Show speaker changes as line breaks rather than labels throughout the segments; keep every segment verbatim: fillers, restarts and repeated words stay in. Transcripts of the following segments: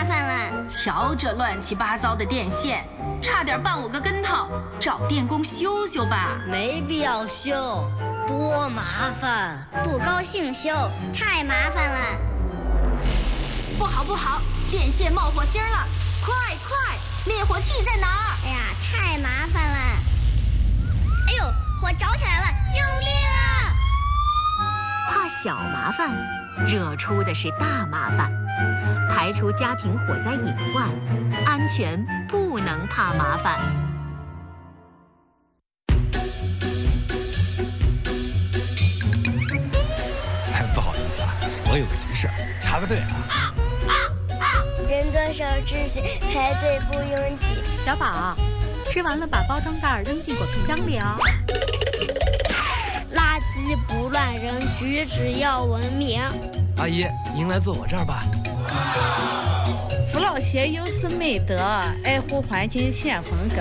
麻烦了。
瞧这乱七八糟的电线，差点绊我个跟头，找电工修修吧。
没必要修，多麻烦。
不高兴修，太麻烦了。
不好不好，电线冒火星了！快快，灭火器在哪儿？
哎呀，太麻烦了！哎呦，火着起来了！救命啊！
怕小麻烦，惹出的是大麻烦。排除家庭火灾隐患，安全不能怕麻烦。
哎，不好意思啊，我有个急事，插个队啊。
人多守秩序，排队不拥挤。
小宝，吃完了把包装袋扔进果皮箱里哦。
垃圾不乱扔，举止要文明。
阿姨，您来坐我这儿吧。
扶老携幼是美德，爱护环境显风格。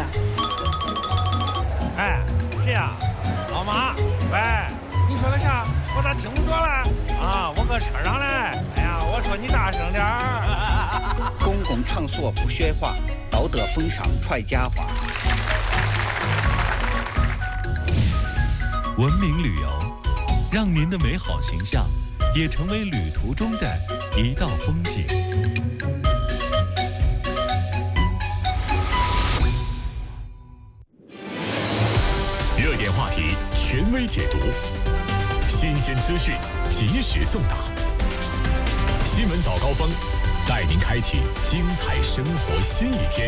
哎，谁呀？老马，喂，你说个啥？我咋听不着了？啊，我搁车上嘞。哎呀，我说你大声点儿。
公共场所不喧哗，道德风尚揣佳话。
文明旅游，让您的美好形象也成为旅途中的一道风景。
热点话题，权威解读，新鲜资讯，及时送达。新闻早高峰，带您开启精彩生活新一天。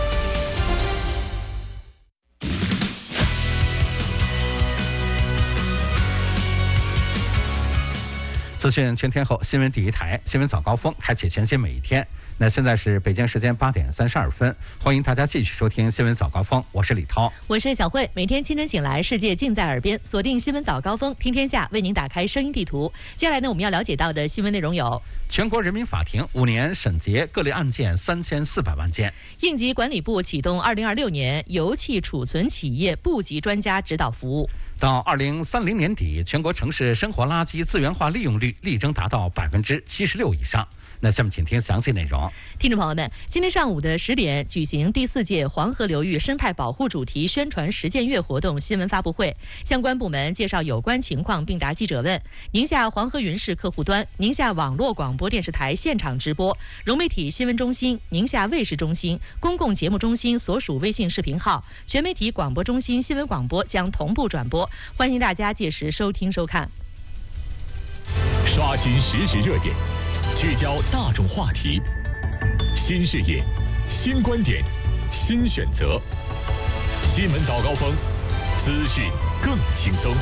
资讯全天候，新闻第一台，新闻早高峰，开启全新每一天。那现在是北京时间八点三十二分，欢迎大家继续收听新闻早高峰，我是李涛，
我是小慧。每天清晨醒来，世界尽在耳边，锁定新闻早高峰，听天下，为您打开声音地图。接下来呢，我们要了解到的新闻内容有：
全国人民法庭五年审结各类案件三千四百万件；
应急管理部启动二零二六年油气储存企业部级专家指导服务。
到二零三零年底，全国城市生活垃圾资源化利用率力争达到百分之七十六以上。那下面请听详细内容。
听众朋友们，今天上午的十点举行第四届黄河流域生态保护主题宣传实践月活动新闻发布会，相关部门介绍有关情况并答记者问。宁夏黄河云市客户端、宁夏网络广播电视台现场直播、融媒体新闻中心、宁夏卫视中心、公共节目中心所属微信视频号、全媒体广播中心新闻广播将同步转播，欢迎大家届时收听收看。
刷新实时热点，聚焦大众话题，新视野，新观点，新选择。新闻早高峰，资讯更轻松。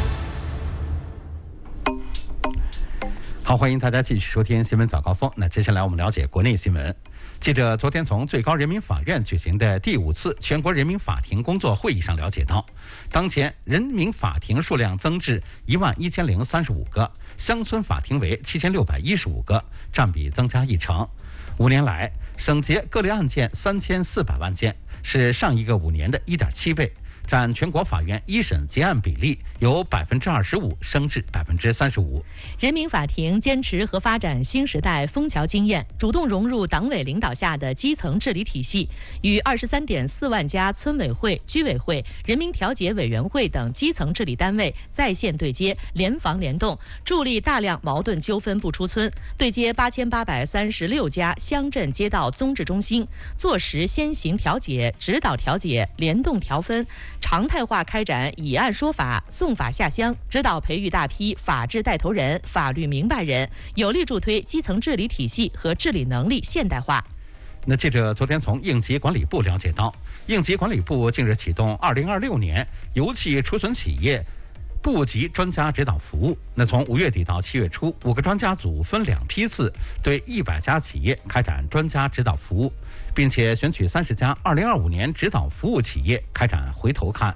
好，欢迎大家继续收听新闻早高峰。那接下来我们了解国内新闻。记者昨天从最高人民法院举行的第五次全国人民法庭工作会议上了解到，当前人民法庭数量增至一万一千零三十五个，乡村法庭为七千六百一十五个，占比增加一成。五年来，审结各类案件三千四百万件，是上一个五年的一点七倍。占全国法院一审结案比例由百分之二十五升至百分之三十五。
人民法庭坚持和发展新时代枫桥经验，主动融入党委领导下的基层治理体系，与二十三点四万家村委会、居委会、人民调解委员会等基层治理单位在线对接、联防联动，助力大量矛盾纠纷不出村，对接八千八百三十六家乡镇街道综治中心，坐实先行调解、指导调解、联动调分，常态化开展以案说法、送法下乡，指导培育大批法治带头人、法律明白人，有力助推基层治理体系和治理能力现代化。
那记者昨天从应急管理部了解到，应急管理部近日启动二零二六年油气储存企业部级专家指导服务。那从五月底到七月初，五个专家组分两批次对一百家企业开展专家指导服务，并且选取三十家二零二五年指导服务企业开展回头看。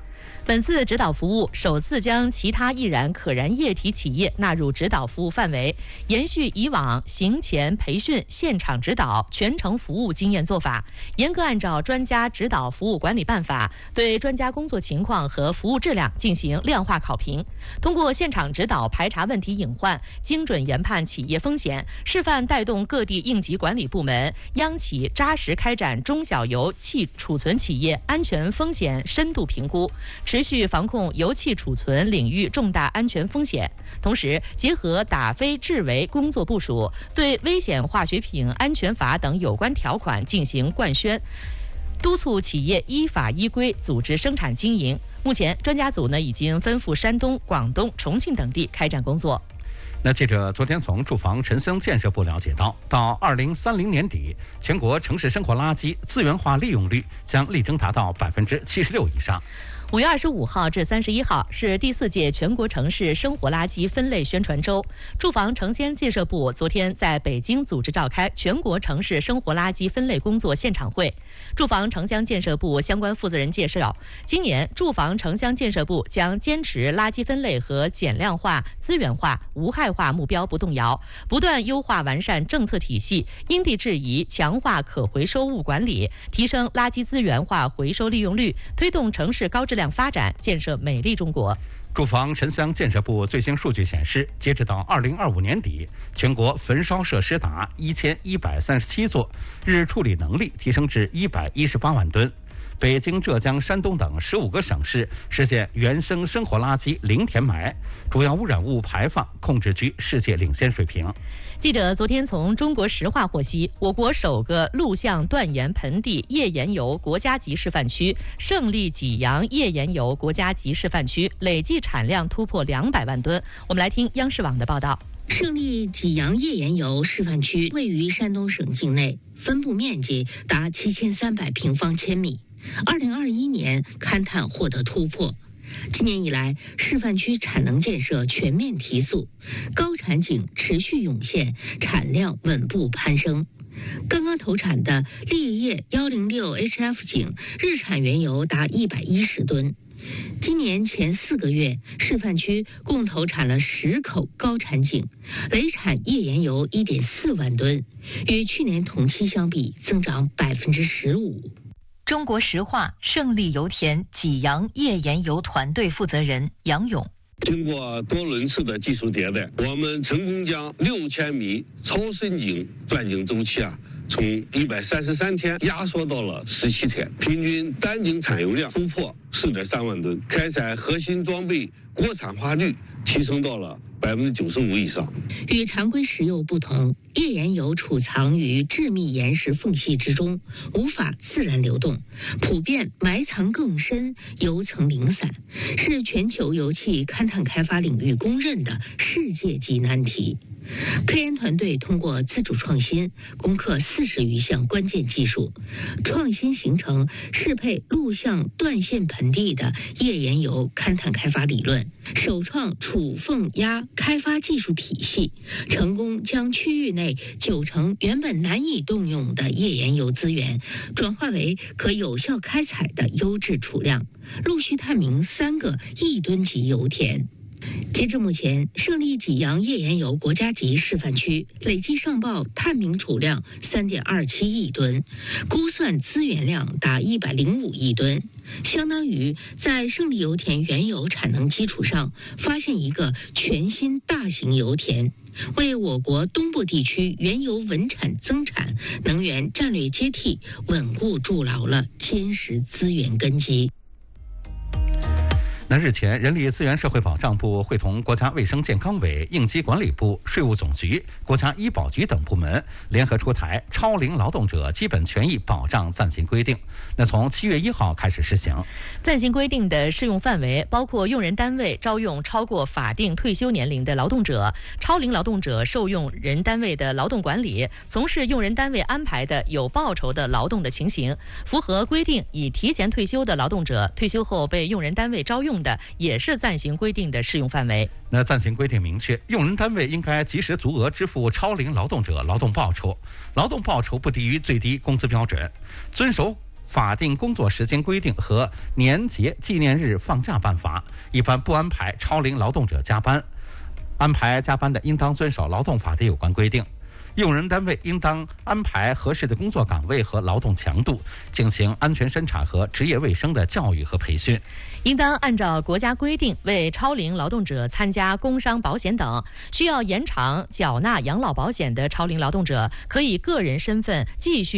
本次指导服务首次将其他易燃可燃液体企业纳入指导服务范围，延续以往行前培训、现场指导、全程服务经验做法，严格按照专家指导服务管理办法，对专家工作情况和服务质量进行量化考评。通过现场指导排查问题隐患，精准研判企业风险，示范带动各地应急管理部门、央企扎实开展中小油气储存企业安全风险深度评估，持续防控油气储存领域重大安全风险。同时，结合打非治为工作部署，对危险化学品安全法等有关条款进行贯宣，督促企业依法依规组织生产经营。目前，专家组呢已经奔赴山东、广东、重庆等地开展工作。
那记者昨天从住房城乡建设部了解到，到二零三零年底，全国城市生活垃圾资源化利用率将力争达到百分之七十六以上。
五月二十五号至三十一号是第四届全国城市生活垃圾分类宣传周。住房城乡建设部昨天在北京组织召开全国城市生活垃圾分类工作现场会。住房城乡建设部相关负责人介绍，今年住房城乡建设部将坚持垃圾分类和减量化、资源化、无害化目标不动摇，不断优化完善政策体系，因地制宜强化可回收物管理，提升垃圾资源化回收利用率，推动城市高质量发展，建设美丽中国。
住房城乡建设部最新数据显示，截止到二零二五年底，全国焚烧设施达一千一百三十七座，日处理能力提升至一百一十八万吨。北京、浙江、山东等十五个省市实现原生生活垃圾零填埋，主要污染物排放控制居世界领先水平。
记者昨天从中国石化获悉，我国首个陆相断岩盆地页岩油国家级示范区胜利济阳页岩油国家级示范区累计产量突破两百万吨。我们来听央视网的报道。
胜利济阳页岩油示范区位于山东省境内，分布面积达七千三百平方千米。二零二一年勘探获得突破。今年以来，示范区产能建设全面提速，高产井持续涌现，产量稳步攀升。刚刚投产的立业一零六 H F 井日产原油达一百一十吨。今年前四个月，示范区共投产了十口高产井，累产页岩油一点四万吨，与去年同期相比增长百分之十五。
中国石化胜利油田济阳页岩油团队负责人杨勇。
经过多轮次的技术迭代，我们成功将六千米超深井钻井周期啊，从一百三十三天压缩到了十七天，平均单井产油量突破四点三万吨，开采核心装备国产化率提升到了百分之九十五以上。
与常规石油不同，页岩油储藏于致密岩石缝隙之中，无法自然流动，普遍埋藏更深，油层零散，是全球油气勘探开发领域公认的世界级难题。科研团队通过自主创新，攻克四十余项关键技术，创新形成适配陆相断线盆地的页岩油勘探开发理论，首创储缝压开发技术体系，成功将区域内九成原本难以动用的页岩油资源，转化为可有效开采的优质储量，陆续探明三个亿吨级油田。截至目前，胜利济阳页岩油国家级示范区累计上报探明储量 三点二七亿吨，估算资源量达一百零五亿吨，相当于在胜利油田原有产能基础上发现一个全新大型油田，为我国东部地区原油稳产增产、能源战略接替稳固筑牢了坚实资源根基。
那日前，人力资源社会保障部会同国家卫生健康委、应急管理部、税务总局、国家医保局等部门联合出台《超龄劳动者基本权益保障暂行规定》。那从七月一号开始实行。
暂行规定的适用范围包括用人单位招用超过法定退休年龄的劳动者、超龄劳动者受用人单位的劳动管理、从事用人单位安排的有报酬的劳动的情形。符合规定已提前退休的劳动者，退休后被用人单位招用的也是暂行规定的适用范围。
那暂行规定明确，用人单位应该及时足额支付超龄劳动者劳动报酬，劳动报酬不低于最低工资标准，遵守法定工作时间规定和年节纪念日放假办法，一般不安排超龄劳动者加班。安排加班的，应当遵守劳动法的有关规定。用人单位应当安排合适的工作岗位和劳动强度，进行安全生产和职业卫生的教育和培训。
应当按照国家规定为超龄劳动者参加工伤保险等需要延长缴纳养老保险的超龄劳动者，可以个人身份继续